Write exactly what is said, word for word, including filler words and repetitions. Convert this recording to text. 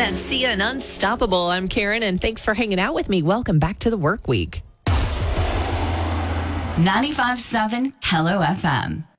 and Sia and Unstoppable. I'm Karen, and thanks for hanging out with me. Welcome back to the work week. ninety-five point seven Hello F M.